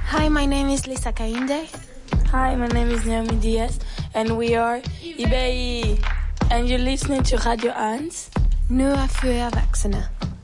Hi, my name is Lisa Kainde. Hi, my name is Naomi Diaz, and we are IBI. And you're listening to Radio 1. Nur für Erwachsene.